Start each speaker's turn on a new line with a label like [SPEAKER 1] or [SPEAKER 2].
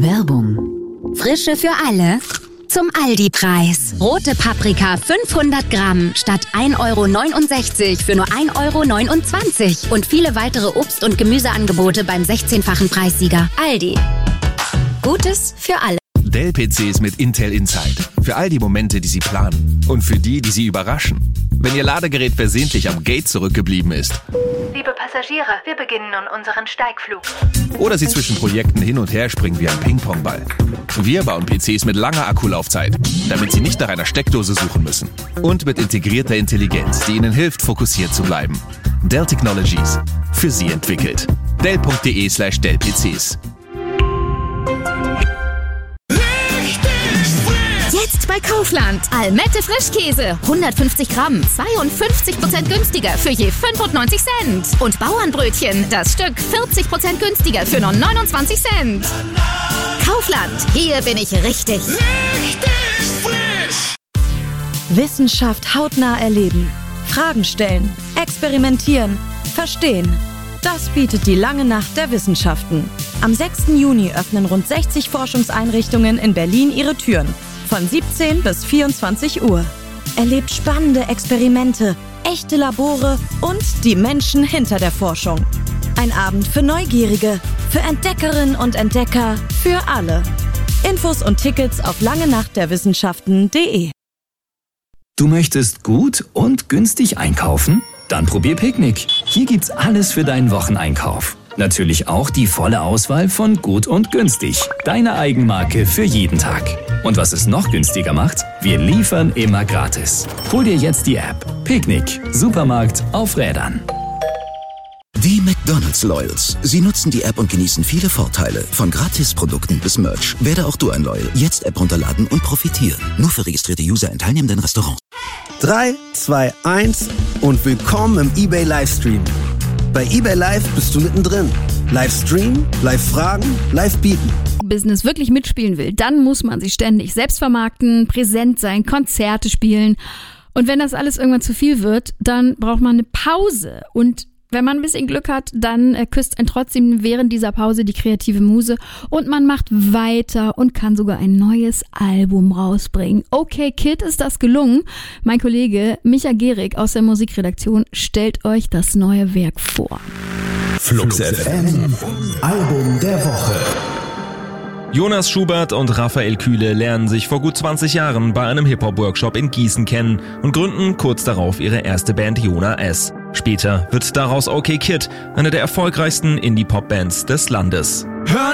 [SPEAKER 1] Werbung.
[SPEAKER 2] Frische für alle zum Aldi-Preis. Rote Paprika 500 Gramm statt 1,69 € für nur 1,29 € und viele weitere Obst- und Gemüseangebote beim 16-fachen Preissieger. Aldi. Gutes für alle.
[SPEAKER 3] Dell-PCs mit Intel Inside. Für all die Momente, die Sie planen. Und für die, die Sie überraschen. Wenn Ihr Ladegerät versehentlich am Gate zurückgeblieben ist.
[SPEAKER 4] Liebe Passagiere, wir beginnen nun unseren Steigflug.
[SPEAKER 3] Oder Sie zwischen Projekten hin und her springen wie ein Ping-Pong-Ball. Wir bauen PCs mit langer Akkulaufzeit, damit Sie nicht nach einer Steckdose suchen müssen. Und mit integrierter Intelligenz, die Ihnen hilft, fokussiert zu bleiben. Dell Technologies. Für Sie entwickelt. Dell.de/Dell-PCs.
[SPEAKER 5] Jetzt bei Kaufland. Almette Frischkäse. 150 Gramm. 52% günstiger für je 95 Cent. Und Bauernbrötchen. Das Stück 40% günstiger für nur 29 Cent. Kaufland. Hier bin ich richtig.
[SPEAKER 6] Richtig frisch.
[SPEAKER 7] Wissenschaft hautnah erleben. Fragen stellen. Experimentieren. Verstehen. Das bietet die Lange Nacht der Wissenschaften. Am 6. Juni öffnen rund 60 Forschungseinrichtungen in Berlin ihre Türen. Von 17 bis 24 Uhr. Erlebt spannende Experimente, echte Labore und die Menschen hinter der Forschung. Ein Abend für Neugierige, für Entdeckerinnen und Entdecker, für alle. Infos und Tickets auf langenachtderwissenschaften.de.
[SPEAKER 8] Du möchtest gut und günstig einkaufen? Dann probier Picknick. Hier gibt's alles für deinen Wocheneinkauf. Natürlich auch die volle Auswahl von Gut und Günstig. Deine Eigenmarke für jeden Tag. Und was es noch günstiger macht? Wir liefern immer gratis. Hol dir jetzt die App. Picknick. Supermarkt auf Rädern.
[SPEAKER 9] Die McDonald's Loyals. Sie nutzen die App und genießen viele Vorteile. Von Gratisprodukten bis Merch. Werde auch du ein Loyal. Jetzt App runterladen und profitieren. Nur für registrierte User in teilnehmenden Restaurants.
[SPEAKER 10] 3, 2, 1 und willkommen im eBay Livestream. Bei eBay Live bist du mittendrin. Live streamen, live fragen, live bieten.
[SPEAKER 11] Business wirklich mitspielen will, dann muss man sich ständig selbst vermarkten, präsent sein, Konzerte spielen. Und wenn das alles irgendwann zu viel wird, dann braucht man eine Pause. Und wenn man ein bisschen Glück hat, dann küsst einen trotzdem während dieser Pause die kreative Muse und man macht weiter und kann sogar ein neues Album rausbringen. Okay Kid, ist das gelungen? Mein Kollege Micha Gehrig aus der Musikredaktion stellt euch das neue Werk vor.
[SPEAKER 12] Flux FM, Album der Woche.
[SPEAKER 13] Jonas Schubert und Raphael Kühle lernen sich vor gut 20 Jahren bei einem Hip-Hop-Workshop in Gießen kennen und gründen kurz darauf ihre erste Band Jona S. Später wird daraus Okay Kid, eine der erfolgreichsten Indie-Pop-Bands des Landes.
[SPEAKER 6] Hör